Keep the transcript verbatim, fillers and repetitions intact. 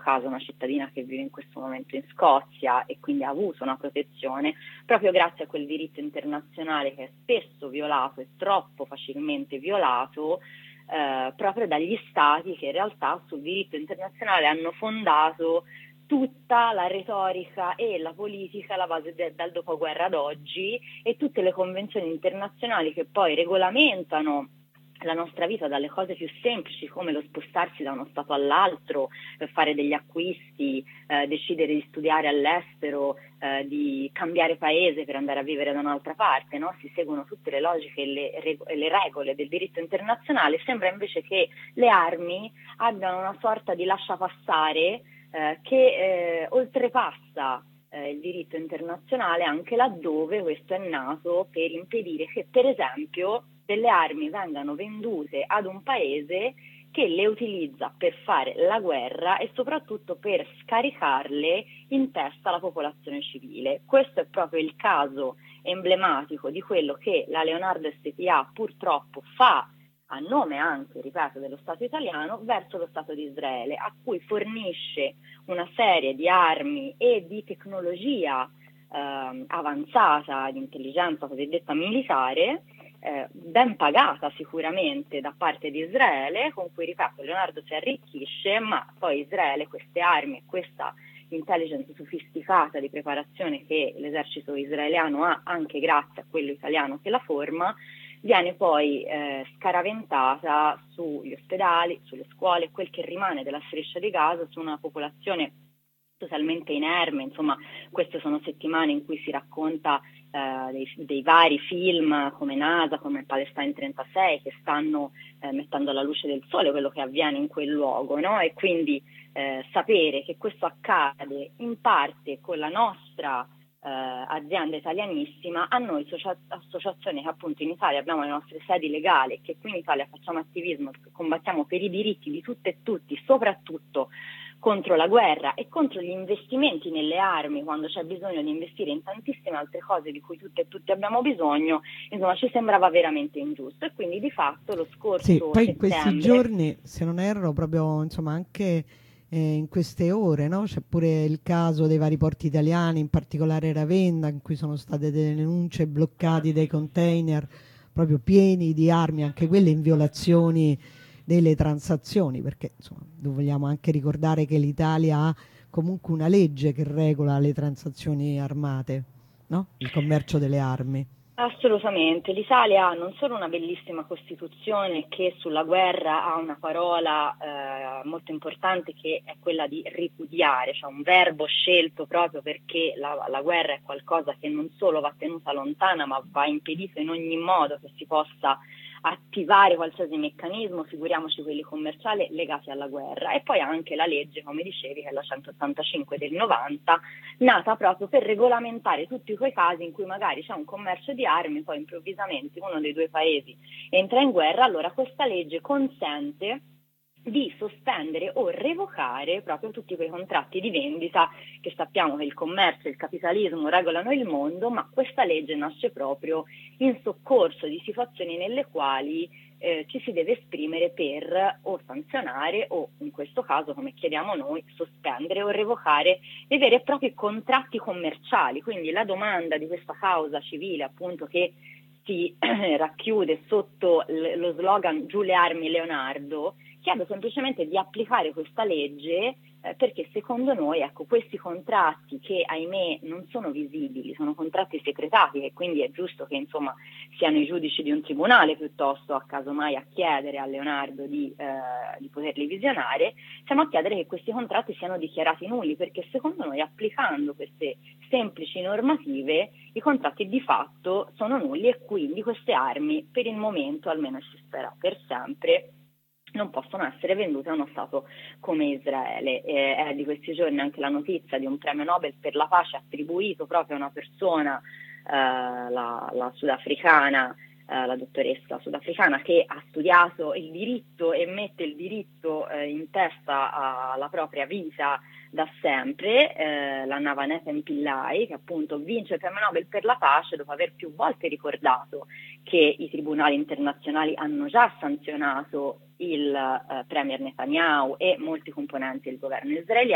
caso una cittadina che vive in questo momento in Scozia e quindi ha avuto una protezione proprio grazie a quel diritto internazionale che è spesso violato e troppo facilmente violato eh, proprio dagli stati che in realtà sul diritto internazionale hanno fondato tutta la retorica e la politica alla base de- dal dopoguerra ad oggi, e tutte le convenzioni internazionali che poi regolamentano la nostra vita, dalle cose più semplici come lo spostarsi da uno stato all'altro, per fare degli acquisti, eh, decidere di studiare all'estero, eh, di cambiare paese per andare a vivere da un'altra parte, no? Si seguono tutte le logiche e le, reg- e le regole del diritto internazionale. Sembra invece che le armi abbiano una sorta di lasciapassare eh, che eh, oltrepassa eh, il diritto internazionale, anche laddove questo è nato per impedire che, per esempio, delle armi vengano vendute ad un paese che le utilizza per fare la guerra e soprattutto per scaricarle in testa alla popolazione civile. Questo è proprio il caso emblematico di quello che la Leonardo S p A purtroppo fa a nome anche, ripeto, dello Stato italiano verso lo Stato di Israele, a cui fornisce una serie di armi e di tecnologia eh, avanzata, di intelligenza cosiddetta militare, Eh, ben pagata sicuramente da parte di Israele, con cui, ripeto, Leonardo si arricchisce, ma poi Israele queste armi e questa intelligence sofisticata di preparazione che l'esercito israeliano ha anche grazie a quello italiano che la forma, viene poi eh, scaraventata sugli ospedali, sulle scuole, quel che rimane della striscia di Gaza, su una popolazione totalmente inerme. Insomma, queste sono settimane in cui si racconta eh, dei, dei vari film come NASA, come Palestine trentasei, che stanno eh, mettendo alla luce del sole quello che avviene in quel luogo, no? E quindi eh, sapere che questo accade in parte con la nostra eh, azienda italianissima, a noi socia- associazioni che appunto in Italia abbiamo le nostre sedi legali, che qui in Italia facciamo attivismo, combattiamo per i diritti di tutte e tutti, soprattutto contro la guerra e contro gli investimenti nelle armi, quando c'è bisogno di investire in tantissime altre cose di cui tutte e tutti abbiamo bisogno, insomma ci sembrava veramente ingiusto. E quindi di fatto lo scorso Sì, poi in questi settembre... giorni, se non erro, proprio insomma anche eh, in queste ore, no? C'è pure il caso dei vari porti italiani, in particolare Ravenna, in cui sono state delle denunce, bloccati dei container proprio pieni di armi, anche quelle in violazioni delle transazioni, perché insomma vogliamo anche ricordare che l'Italia ha comunque una legge che regola le transazioni armate, no? Il commercio delle armi. Assolutamente, l'Italia ha non solo una bellissima Costituzione che sulla guerra ha una parola eh, molto importante, che è quella di ripudiare, cioè un verbo scelto proprio perché la, la guerra è qualcosa che non solo va tenuta lontana, ma va impedito in ogni modo che si possa attivare qualsiasi meccanismo, figuriamoci quelli commerciali legati alla guerra. E poi anche la legge, come dicevi, che è la centottantacinque del novanta, nata proprio per regolamentare tutti quei casi in cui magari c'è un commercio di armi, poi improvvisamente uno dei due paesi entra in guerra. Allora questa legge consente di sospendere o revocare proprio tutti quei contratti di vendita, che sappiamo che il commercio e il capitalismo regolano il mondo, ma questa legge nasce proprio in soccorso di situazioni nelle quali eh, ci si deve esprimere per o sanzionare o, in questo caso, come chiediamo noi, sospendere o revocare dei veri e propri contratti commerciali. Quindi la domanda di questa causa civile, appunto, che si racchiude sotto l- lo slogan "Giù le armi Leonardo", chiedo semplicemente di applicare questa legge eh, perché secondo noi, ecco, questi contratti che ahimè non sono visibili, sono contratti secretati, e quindi è giusto che insomma siano i giudici di un tribunale piuttosto a casomai a chiedere a Leonardo di, eh, di poterli visionare. Siamo a chiedere che questi contratti siano dichiarati nulli, perché secondo noi, applicando queste semplici normative, i contratti di fatto sono nulli e quindi queste armi, per il momento, almeno si spera per sempre, non possono essere vendute a uno Stato come Israele. E è di questi giorni anche la notizia di un premio Nobel per la pace attribuito proprio a una persona, eh, la, la sudafricana, eh, la dottoressa sudafricana, che ha studiato il diritto e mette il diritto eh, in testa alla propria vita da sempre, eh, la Navanetha Pillai, che appunto vince il premio Nobel per la pace dopo aver più volte ricordato che i tribunali internazionali hanno già sanzionato il eh, premier Netanyahu e molti componenti del governo israeliano.